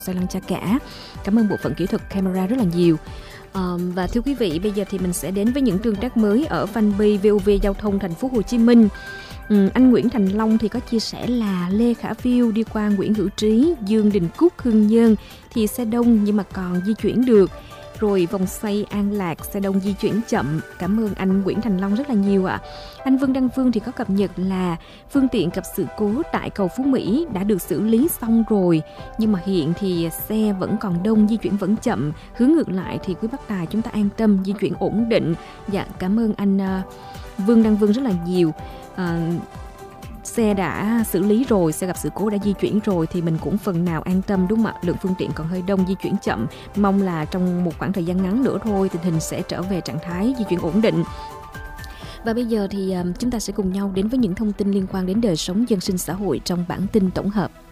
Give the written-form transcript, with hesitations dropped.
Xoay Lăn Cha Cả. Cảm ơn bộ phận kỹ thuật camera rất là nhiều. Và thưa quý vị, bây giờ thì mình sẽ đến với những tương tác mới ở fanpage VOV Giao thông Thành phố Hồ Chí Minh. Anh Nguyễn Thành Long thì có chia sẻ là Lê Khả Phiêu đi qua Nguyễn Hữu Trí, Dương Đình Cúc, Hưng Nhơn thì xe đông nhưng mà còn di chuyển được. Rồi vòng xoay An Lạc, xe đông di chuyển chậm. Cảm ơn anh Nguyễn Thành Long rất là nhiều ạ. Anh Vương Đăng Phương thì có cập nhật là phương tiện gặp sự cố tại cầu Phú Mỹ đã được xử lý xong rồi. Nhưng mà hiện thì xe vẫn còn đông, di chuyển vẫn chậm. Hướng ngược lại thì quý bác tài chúng ta an tâm, di chuyển ổn định. Dạ, cảm ơn anh Vương Đăng Vương rất là nhiều. Xe đã xử lý rồi, xe gặp sự cố đã di chuyển rồi thì mình cũng phần nào an tâm đúng không ạ? Lượng phương tiện còn hơi đông, di chuyển chậm. Mong là trong một khoảng thời gian ngắn nữa thôi tình hình sẽ trở về trạng thái di chuyển ổn định. Và bây giờ thì chúng ta sẽ cùng nhau đến với những thông tin liên quan đến đời sống dân sinh xã hội trong bản tin tổng hợp.